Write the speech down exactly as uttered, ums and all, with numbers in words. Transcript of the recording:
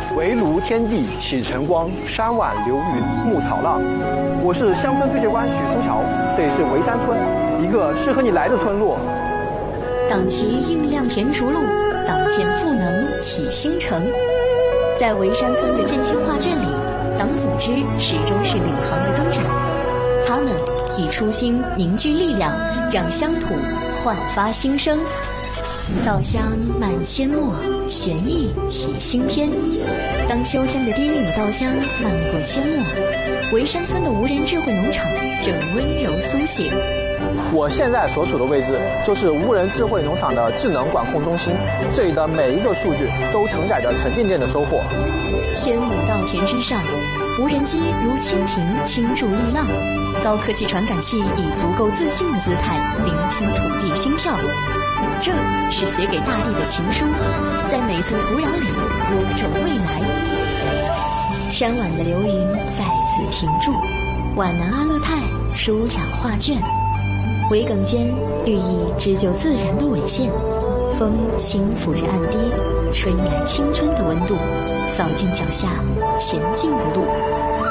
围炉天地起晨光，山晚流云暮草浪。我是乡村推介官许书桥，这里是围山村，一个适合你来的村落。 党旗映亮田竹路，党建赋能启新城。在围山村的振兴画卷里，党组织始终是领航的灯盏，他们以初心凝聚力量，让乡土焕发新生。稻香满阡陌，玄意起新篇。当秋天的第一缕稻香漫过阡陌，围山村的无人智慧农场正温柔苏醒。 我现在所处的位置就是无人智慧农场的智能管控中心，这里的每一个数据都承载着沉甸甸的收获。 千亩稻田之上，无人机如蜻蜓倾注力浪，高科技传感器以足够自信的姿态聆听土地心跳。这是写给大地的情书，在每寸土壤里播种未来。山晚的流云再次停住，皖南阿勒泰舒展画卷。围埂间，绿意织就自然的纬线，风轻抚着岸堤，吹来青春的温度，扫进脚下前进的路。